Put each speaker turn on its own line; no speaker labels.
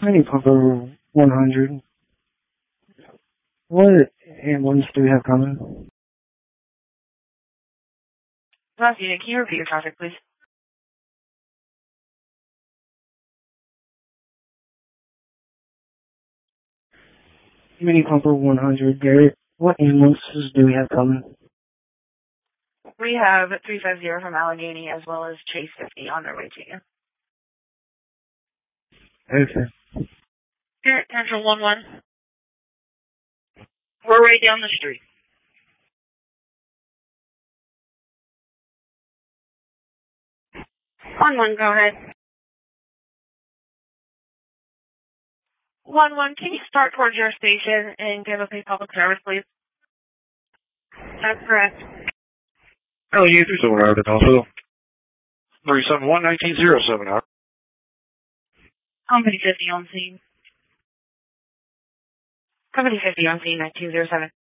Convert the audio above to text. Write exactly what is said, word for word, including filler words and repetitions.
Mini Pumper one hundred. What ambulance do we have coming?
Last unit, can you repeat your traffic, please?
Mini Pumper one hundred, Garrett. What ambulances do we have coming?
We have three five zero from Allegheny as well as Chase fifty on their way to you.
Okay.
Garrett, Central one one. We're right down the street. one one, go ahead. one one, can you start towards your station and give us a public service, please? That's correct.
Oh, you three seven out at the hospital. three seven one, nineteen oh seven out.
Company fifty on scene. Company fifty on scene, nineteen oh seven.